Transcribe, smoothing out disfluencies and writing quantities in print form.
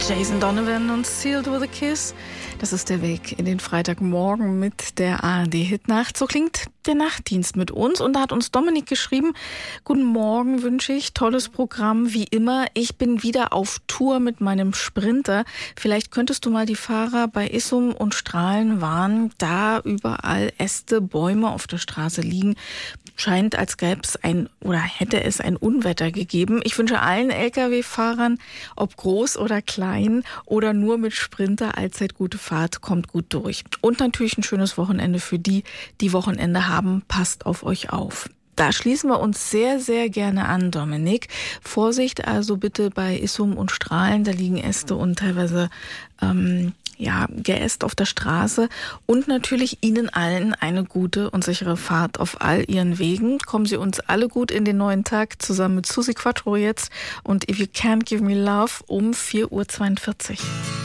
Jason Donovan und Sealed with a Kiss. Das ist der Weg in den Freitagmorgen mit der ARD-Hitnacht. So klingt der Nachtdienst mit uns. Und da hat uns Dominik geschrieben: Guten Morgen wünsche ich, tolles Programm wie immer. Ich bin wieder auf Tour mit meinem Sprinter. Vielleicht könntest du mal die Fahrer bei Issum und Strahlen warnen, da überall Äste, Bäume auf der Straße liegen. Scheint, als gäbe es hätte es ein Unwetter gegeben. Ich wünsche allen Lkw-Fahrern, ob groß oder klein oder nur mit Sprinter, allzeit gute Fahrt, kommt gut durch. Und natürlich ein schönes Wochenende für die, die Wochenende haben. Passt auf euch auf. Da schließen wir uns sehr, sehr gerne an, Dominik. Vorsicht also bitte bei Issum und Strahlen, da liegen Äste und teilweise Geäst auf der Straße. Und natürlich Ihnen allen eine gute und sichere Fahrt auf all Ihren Wegen. Kommen Sie uns alle gut in den neuen Tag, zusammen mit Susi Quattro jetzt und If You Can't Give Me Love um 4:42 Uhr.